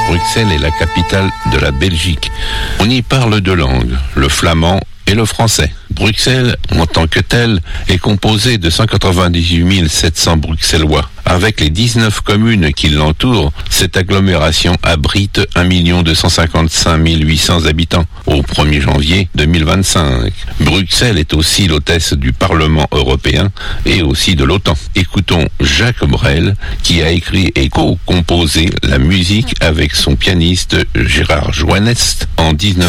Bruxelles est la capitale de la Belgique. On y parle deux langues, le flamand et le français. Bruxelles, en tant que telle, est composée de 198 700 Bruxellois. Avec les 19 communes qui l'entourent, cette agglomération abrite 1 255 800 habitants au 1er janvier 2025. Bruxelles est aussi l'hôtesse du Parlement européen et aussi de l'OTAN. Écoutons Jacques Brel, qui a écrit et co-composé la musique avec son pianiste Gérard Joannest en 19